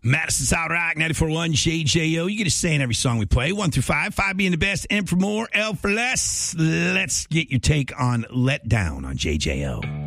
Madison South Rock, 94.1 JJO. You get a say in every song we play. 1 through 5. 5 being the best, M for more, L for less. Let's get your take on Let Down on JJO.